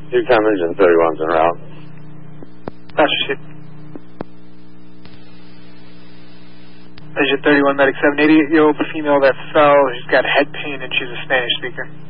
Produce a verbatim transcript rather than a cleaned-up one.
Newtown Engine thirty-one's en route. Roger, Steve. Agent thirty-one, medic seven eighty, year old female that fell. She's got head pain and she's a Spanish speaker.